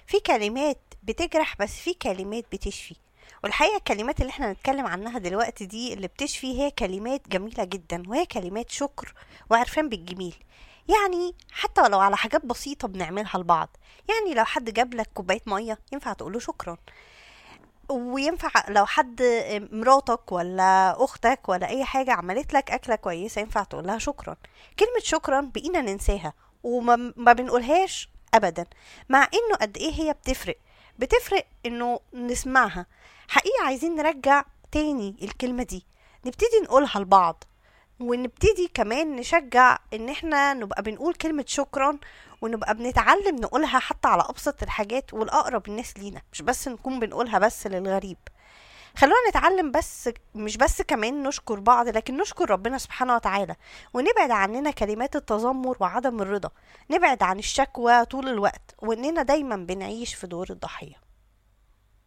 في كلمات بتجرح بس في كلمات بتشفي. والحقيقة الكلمات اللي احنا هنتكلم عنها دلوقتي دي اللي بتشفي هي كلمات جميلة جدا، وهي كلمات شكر وعرفان بالجميل. يعني حتى ولو على حاجات بسيطة بنعملها لبعض. يعني لو حد جاب لك كوباية مية ينفع تقوله شكرا، وينفع لو حد مراتك ولا اختك ولا اي حاجة عملت لك اكلة كويسة ينفع تقولها شكرا. كلمة شكرا بقينا ننساها وما بنقولهاش ابدا، مع انه قد ايه هي بتفرق انه نسمعها. حقيقة عايزين نرجع تاني الكلمة دي، نبتدي نقولها لبعض، ونبتدي كمان نشجع ان احنا نبقى بنقول كلمة شكرا، ونبقى بنتعلم نقولها حتى على ابسط الحاجات والاقرب الناس لينا، مش بس نكون بنقولها بس للغريب. خلونا نتعلم بس مش بس كمان نشكر بعض، لكن نشكر ربنا سبحانه وتعالى، ونبعد عننا كلمات التذمر وعدم الرضا. نبعد عن الشكوى طول الوقت، واننا دايما بنعيش في دور الضحية.